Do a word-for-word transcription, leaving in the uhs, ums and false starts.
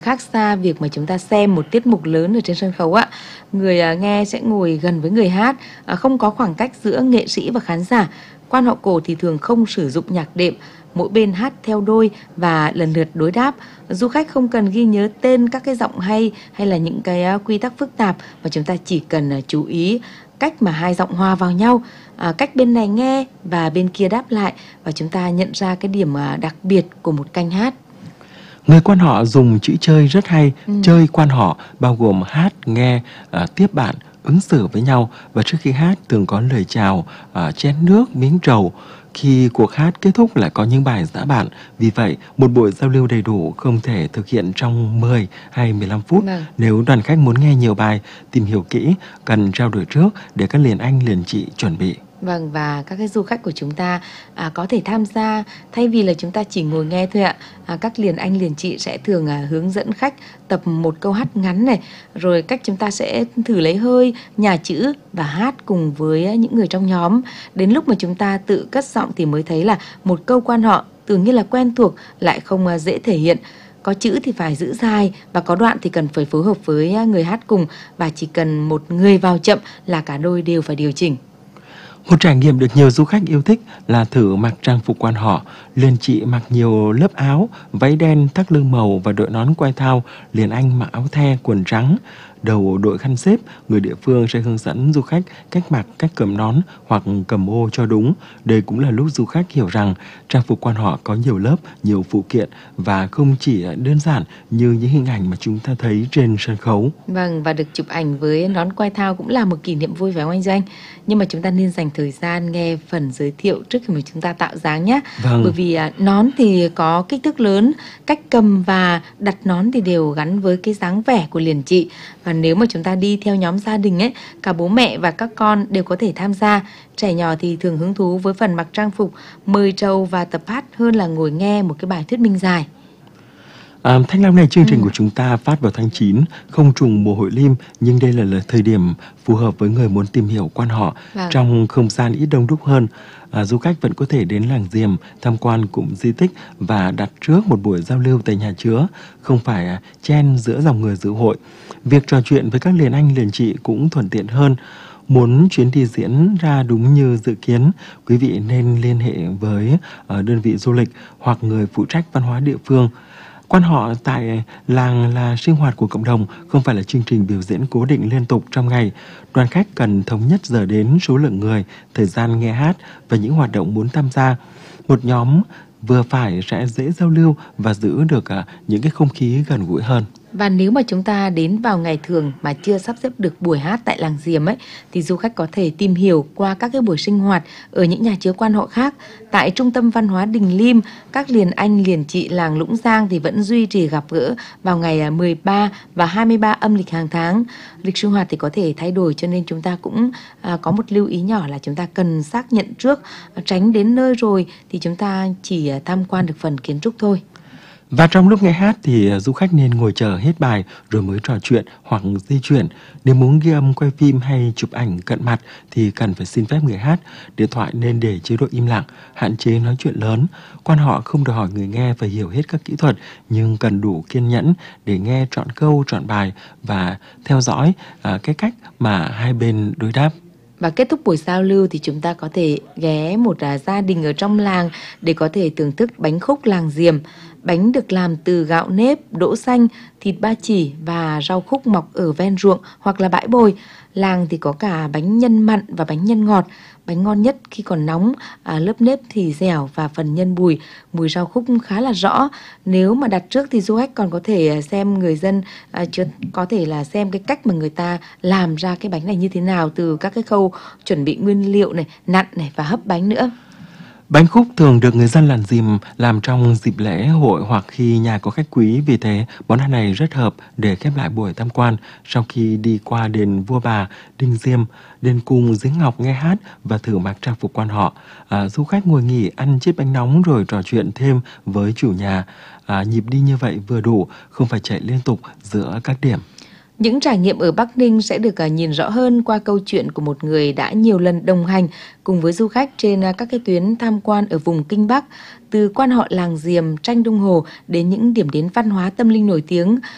Khác xa việc mà chúng ta xem một tiết mục lớn ở trên sân khấu ạ, người à, nghe sẽ ngồi gần với người hát, à, không có khoảng cách giữa nghệ sĩ và khán giả. Quan họ cổ thì thường không sử dụng nhạc đệm, mỗi bên hát theo đôi và lần lượt đối đáp. Du khách không cần ghi nhớ tên các cái giọng hay hay là những cái à, quy tắc phức tạp, mà chúng ta chỉ cần à, chú ý cách mà hai giọng hòa vào nhau, à, cách bên này nghe và bên kia đáp lại, và chúng ta nhận ra cái điểm à, đặc biệt của một canh hát. Người quan họ dùng chữ chơi rất hay. Ừ. Chơi quan họ bao gồm hát, nghe, à, tiếp bạn, ứng xử với nhau, và trước khi hát thường có lời chào, à, chén nước, miếng trầu. Khi cuộc hát kết thúc lại có những bài giã bạn. Vì vậy, một buổi giao lưu đầy đủ không thể thực hiện trong mười hay mười lăm phút. Vâng. Nếu đoàn khách muốn nghe nhiều bài, tìm hiểu kỹ, cần trao đổi trước để các liền anh liền chị chuẩn bị. Vâng, và các cái du khách của chúng ta à, có thể tham gia thay vì là chúng ta chỉ ngồi nghe thôi ạ. À, các liền anh liền chị sẽ thường à, hướng dẫn khách tập một câu hát ngắn này, rồi cách chúng ta sẽ thử lấy hơi, nhả chữ và hát cùng với những người trong nhóm. Đến lúc mà chúng ta tự cất giọng thì mới thấy là một câu quan họ tưởng như là quen thuộc lại không à, dễ thể hiện. Có chữ thì phải giữ dài, và có đoạn thì cần phải phối hợp với người hát cùng, và chỉ cần một người vào chậm là cả đôi đều phải điều chỉnh. Một trải nghiệm được nhiều du khách yêu thích là thử mặc trang phục quan họ. Liền chị mặc nhiều lớp áo, váy đen, thắt lưng màu và đội nón quai thao. Liền anh mặc áo the, quần trắng, đầu đội khăn xếp. Người địa phương sẽ hướng dẫn du khách cách mặc, cách cầm nón hoặc cầm ô cho đúng. Đây cũng là lúc du khách hiểu rằng trang phục quan họ có nhiều lớp, nhiều phụ kiện và không chỉ đơn giản như những hình ảnh mà chúng ta thấy trên sân khấu. Vâng, và được chụp ảnh với nón quai thao cũng là một kỷ niệm vui phải không anh Doanh? Nhưng mà chúng ta nên dành thời gian nghe phần giới thiệu trước khi mà chúng ta tạo dáng nhé. Vâng. Bởi vì à, nón thì có kích thước lớn, cách cầm và đặt nón thì đều gắn với cái dáng vẻ của liền chị. Và nếu mà chúng ta đi theo nhóm gia đình ấy, cả bố mẹ và các con đều có thể tham gia. Trẻ nhỏ thì thường hứng thú với phần mặc trang phục, mời trầu và tập hát hơn là ngồi nghe một cái bài thuyết minh dài. À, Thanh Long này, chương trình Ừ. của chúng ta phát vào tháng chín, không trùng mùa hội Lim, nhưng đây là, là thời điểm phù hợp với người muốn tìm hiểu quan họ. Vâng. Trong không gian ít đông đúc hơn, à, du khách vẫn có thể đến làng Diềm, tham quan cụm di tích và đặt trước một buổi giao lưu tại nhà chứa, không phải à, chen giữa dòng người dự hội. Việc trò chuyện với các liền anh liền chị cũng thuận tiện hơn. Muốn chuyến đi diễn ra đúng như dự kiến, quý vị nên liên hệ với uh, đơn vị du lịch hoặc người phụ trách văn hóa địa phương. Quan họ tại làng là sinh hoạt của cộng đồng, không phải là chương trình biểu diễn cố định liên tục trong ngày. Đoàn khách cần thống nhất giờ đến, số lượng người, thời gian nghe hát và những hoạt động muốn tham gia. Một nhóm vừa phải sẽ dễ giao lưu và giữ được uh, những cái không khí gần gũi hơn. Và nếu mà chúng ta đến vào ngày thường mà chưa sắp xếp được buổi hát tại làng Diềm ấy, thì du khách có thể tìm hiểu qua các cái buổi sinh hoạt ở những nhà chứa quan họ khác. Tại Trung tâm Văn hóa Đình Lim, các liền anh liền chị làng Lũng Giang thì vẫn duy trì gặp gỡ vào ngày mười ba và hai mươi ba âm lịch hàng tháng. Lịch sinh hoạt thì có thể thay đổi, cho nên chúng ta cũng à, có một lưu ý nhỏ là chúng ta cần xác nhận trước, tránh đến nơi rồi thì chúng ta chỉ tham quan được phần kiến trúc thôi. Và trong lúc nghe hát thì du khách nên ngồi chờ hết bài rồi mới trò chuyện hoặc di chuyển. Nếu muốn ghi âm, quay phim hay chụp ảnh cận mặt thì cần phải xin phép người hát. Điện thoại nên để chế độ im lặng, hạn chế nói chuyện lớn. Quan họ không đòi hỏi người nghe phải hiểu hết các kỹ thuật, nhưng cần đủ kiên nhẫn để nghe trọn câu, trọn bài và theo dõi uh, cái cách mà hai bên đối đáp. Và kết thúc buổi giao lưu thì chúng ta có thể ghé một à, gia đình ở trong làng để có thể thưởng thức bánh khúc làng Diềm. Bánh được làm từ gạo nếp, đỗ xanh, thịt ba chỉ và rau khúc mọc ở ven ruộng hoặc là bãi bồi. Làng thì có cả bánh nhân mặn và bánh nhân ngọt. Bánh ngon nhất khi còn nóng, à, lớp nếp thì dẻo và phần nhân bùi, mùi rau khúc khá là rõ. Nếu mà đặt trước thì du khách còn có thể xem người dân, à, có thể là xem cái cách mà người ta làm ra cái bánh này như thế nào, từ các cái khâu chuẩn bị nguyên liệu này, nặn này và hấp bánh nữa. Bánh khúc thường được người dân làng Diềm làm trong dịp lễ hội hoặc khi nhà có khách quý, vì thế món ăn này rất hợp để khép lại buổi tham quan. Sau khi đi qua đền Vua Bà, Đình Diêm, đền Cung, Giếng Ngọc nghe hát và thử mặc trang phục quan họ, à, du khách ngồi nghỉ ăn chiếc bánh nóng rồi trò chuyện thêm với chủ nhà. À, nhịp đi như vậy vừa đủ, không phải chạy liên tục giữa các điểm. Những trải nghiệm ở Bắc Ninh sẽ được nhìn rõ hơn qua câu chuyện của một người đã nhiều lần đồng hành cùng với du khách trên các cái tuyến tham quan ở vùng Kinh Bắc, từ quan họ làng Diềm, tranh Đông Hồ đến những điểm đến văn hóa tâm linh nổi tiếng.